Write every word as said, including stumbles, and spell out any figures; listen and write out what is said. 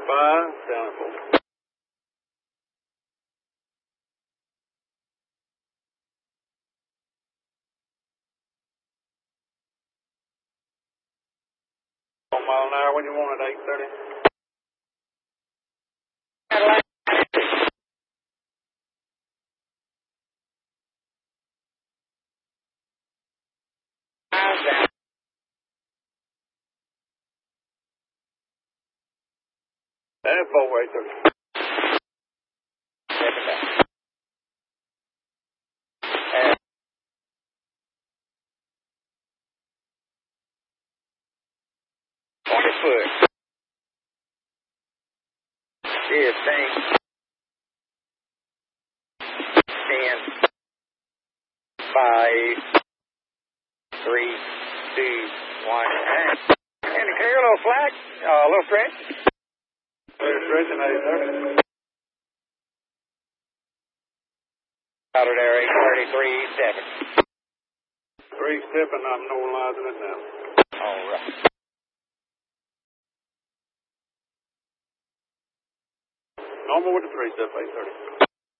five, down four. One mile an hour when you want it, eight thirty. And four, eight thirty. twenty foot. Yeah, thanks. ten, five, three, two, one, and, and clear a little slack, uh, a little stretch. Clear stretching, eight thirty. Out of there, eight thirty, three, seven. Three stepping, I'm normalizing it now. All right. Normal with the three step, eight thirty.